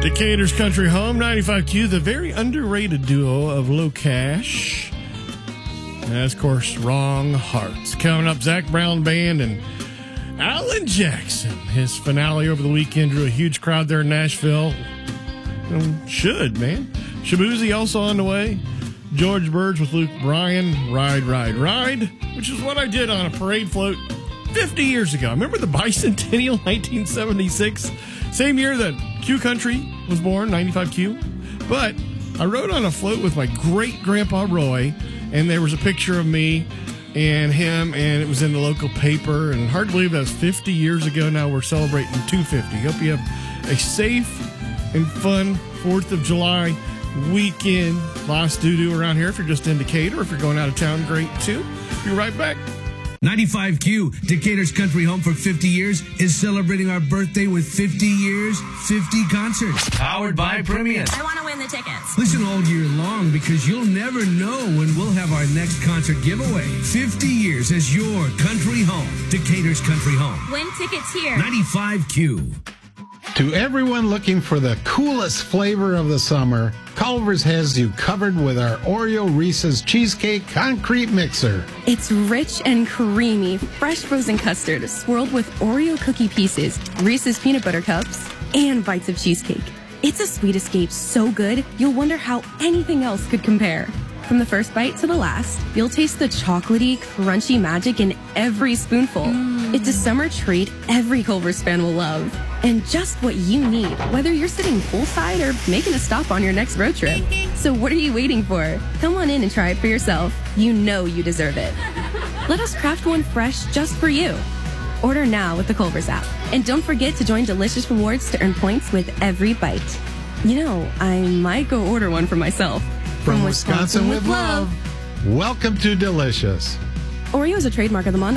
Decatur's Country Home, 95Q, the very underrated duo of Low Cash. And that's, of course, Wrong Hearts. Coming up, Zach Brown Band and Alan Jackson. His finale over the weekend drew a huge crowd there in Nashville. Should, man. Shabuzi also on the way. George Burge with Luke Bryan, Ride, Ride, Ride, which is what I did on a parade float 50 years ago. Remember the bicentennial, 1976? Same year that Q Country was born, 95Q. But I rode on a float with my great-grandpa Roy, and there was a picture of me and him, and it was in the local paper. And hard to believe that was 50 years ago. Now we're celebrating 250. Hope you have a safe and fun 4th of July weekend. Lots to do around here if you're just in Decatur. If you're going out of town, great too. Be right back. 95Q, Decatur's Country Home for 50 years, is celebrating our birthday with 50 years, 50 concerts. Powered by Premium. I want to win the tickets. Listen all year long because you'll never know when we'll have our next concert giveaway. 50 years as your country home. Decatur's Country Home. Win tickets here. 95Q. To everyone looking for the coolest flavor of the summer, Culver's has you covered with our Oreo Reese's Cheesecake Concrete Mixer. It's rich and creamy, fresh frozen custard swirled with Oreo cookie pieces, Reese's peanut butter cups, and bites of cheesecake. It's a sweet escape so good, you'll wonder how anything else could compare. From the first bite to the last, you'll taste the chocolatey, crunchy magic in every spoonful. It's a summer treat every Culver's fan will love. And just what you need, whether you're sitting poolside or making a stop on your next road trip. So what are you waiting for? Come on in and try it for yourself. You know you deserve it. Let us craft one fresh just for you. Order now with the Culver's app. And don't forget to join Delicious Rewards to earn points with every bite. You know, I might go order one for myself. From Wisconsin with love. Welcome to Delicious. Oreo is a trademark of the Mondo